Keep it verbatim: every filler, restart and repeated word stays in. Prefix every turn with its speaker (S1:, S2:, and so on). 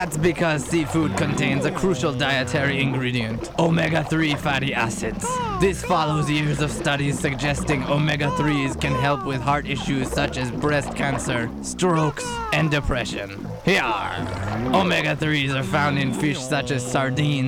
S1: That's because seafood contains a crucial dietary ingredient, omega three fatty acids. This follows years of studies suggesting omega threes can help with heart issues such as breast cancer, strokes, and depression. Here, omega threes are found in fish such as sardines,